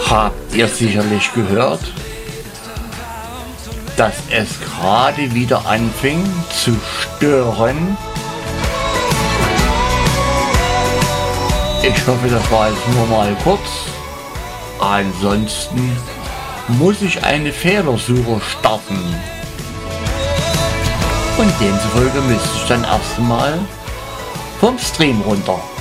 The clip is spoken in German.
Habt ihr sicherlich gehört, dass es gerade wieder anfing zu stören? Ich hoffe, das war jetzt nur mal kurz. Ansonsten muss ich eine Fehlersuche starten. Und demzufolge müsste ich dann erstmal vom Stream runter.